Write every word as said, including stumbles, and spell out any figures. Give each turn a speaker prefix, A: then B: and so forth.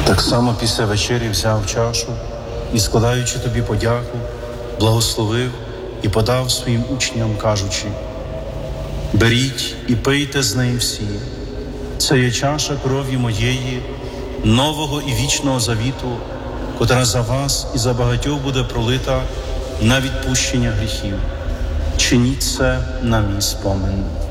A: Так само після вечері взяв чашу і, складаючи тобі подяку, благословив і подав своїм учням, кажучи: беріть і пийте з неї всі. Це є чаша крові моєї, нового і вічного завіту, котра за вас і за багатьох буде пролита на відпущення гріхів. Чиніть це на мій спомин.